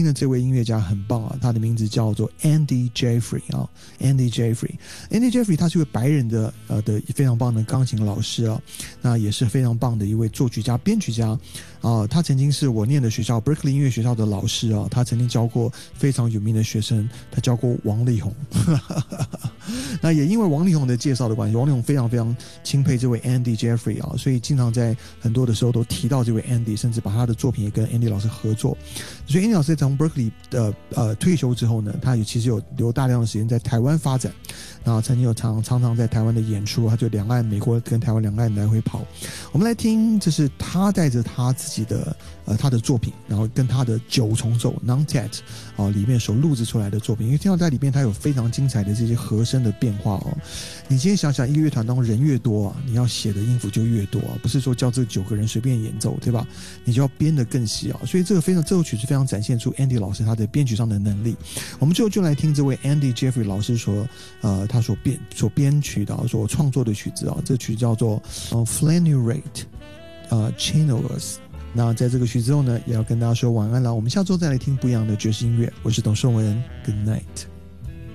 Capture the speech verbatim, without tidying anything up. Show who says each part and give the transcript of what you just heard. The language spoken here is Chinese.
Speaker 1: 听的这位音乐家很棒啊，他的名字叫做 Andy Jeffrey 啊 ，Andy Jeffrey，Andy Jeffrey 他是一位白人的呃的非常棒的钢琴老师啊，那也是非常棒的一位作曲家、编曲家啊。他曾经是我念的学校 Berkeley 音乐学校的老师啊，他曾经教过非常有名的学生，他教过王力宏。那也因为王力宏的介绍的关系，王力宏非常非常钦佩这位 Andy Jeffrey 啊，所以经常在很多的时候都提到这位 Andy， 甚至把他的作品也跟 Andy 老师合作。所以 Andy 老师从 Berkeley 的呃退休之后呢，他也其实有留大量的时间在台湾发展，然后曾经有常常常在台湾的演出，他就两岸美国跟台湾两岸来回跑。我们来听，这是他带着他自己的呃他的作品，然后跟他的九重奏 Nontet 啊、呃、里面所录制出来的作品，因为听到在里面他有非常精彩的这些和声的变化哦。你今天想想，一个乐团当中人越多啊，你要写的音符就越多啊，不是说叫这九个人随便演奏，对吧？你就要编得更细啊。所以这个非常这首曲子非常展现出 Andy 老师他的编曲上的能力。我们最后就来听这位 Andy Jeffrey 老师所呃他所编所编曲的、所创作的曲子啊，这曲叫做呃 Flannery 呃 Chinolas。那在这个曲子之后呢，也要跟大家说晚安了。我们下周再来听不一样的爵士音乐。我是董顺文 ，Good night。